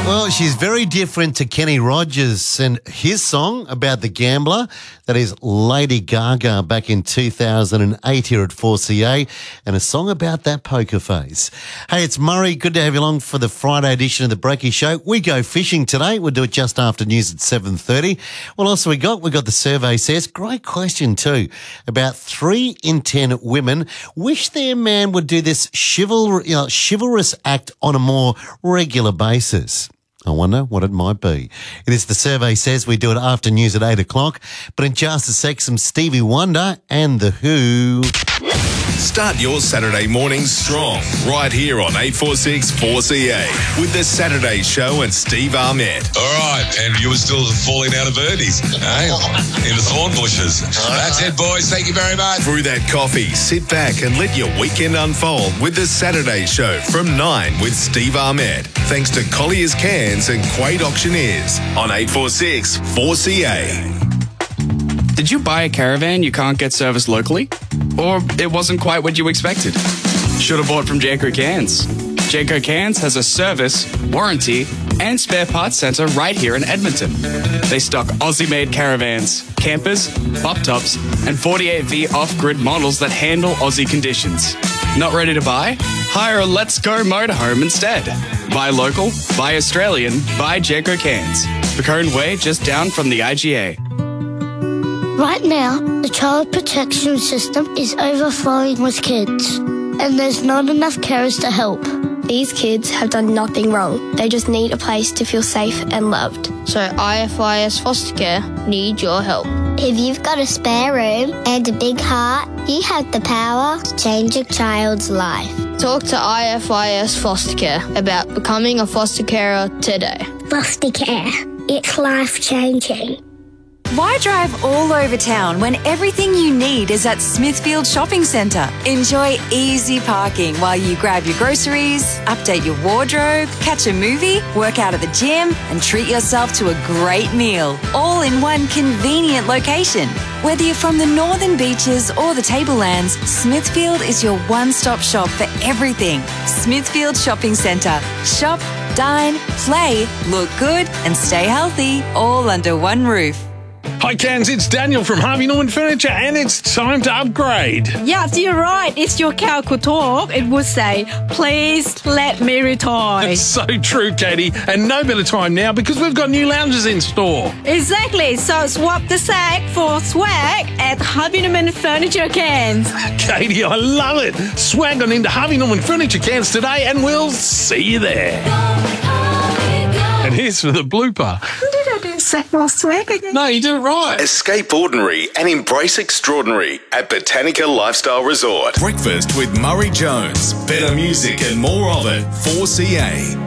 Well, she's very different to Kenny Rogers and his song about the gambler. That is Lady Gaga back in 2008 here at 4CA, and a song about that poker face. Hey, it's Murray. Good to have you along for the Friday edition of the Breaky Show. We go fishing today. We'll do it just after news at 7:30. What else we got? We got the survey says, great question too, about 3 in 10 women wish their man would do this chivalrous act on a more regular basis. I wonder what it might be. It is the survey says. We do it after news at 8 o'clock. But in just a sec, some Stevie Wonder and The Who. Start your Saturday morning strong right here on 846 4CA with the Saturday Show and Steve Ahmed. All right, and you were still falling out of birdies, eh? In the thorn bushes. That's it, boys. Thank you very much. Through that coffee, sit back and let your weekend unfold with the Saturday Show from 9 with Steve Ahmed. Thanks to Collier's Cans and Quade Auctioneers on 846 4CA. Did you buy a caravan you can't get serviced locally? Or it wasn't quite what you expected? Should have bought from Janko Cans. Janko Cans has a service, warranty, and spare parts centre right here in Edmonton. They stock Aussie-made caravans, campers, pop tops, and 48V off-grid models that handle Aussie conditions. Not ready to buy? Hire a Let's Go motorhome instead. Buy local, buy Australian, buy Janko Cans. Bacone Way, just down from the IGA. Right now, the child protection system is overflowing with kids, and there's not enough carers to help. These kids have done nothing wrong. They just need a place to feel safe and loved. So IFIS Foster Care need your help. If you've got a spare room and a big heart, you have the power to change a child's life. Talk to IFIS Foster Care about becoming a foster carer today. Foster care, it's life-changing. Why drive all over town when everything you need is at Smithfield Shopping Centre? Enjoy easy parking while you grab your groceries, update your wardrobe, catch a movie, work out at the gym, and treat yourself to a great meal, all in one convenient location. Whether you're from the Northern Beaches or the Tablelands, Smithfield is your one-stop shop for everything. Smithfield Shopping Centre. Shop, dine, play, look good, and stay healthy, all under one roof. Hi Cans, it's Daniel from Harvey Norman Furniture, and it's time to upgrade. Yes, you're right. It's your cow could talk. It would say, please let me retire. It's so true, Katie, and no better time now because we've got new lounges in store. Exactly. So swap the sack for swag at Harvey Norman Furniture Cans. Katie, I love it. Swag on into Harvey Norman Furniture Cans today, and we'll see you there. And here's for the blooper. Did I do sack more swag again? No, you did it right. Escape ordinary and embrace extraordinary at Botanica Lifestyle Resort. Breakfast with Murray Jones. Better music and more of it. 4CA.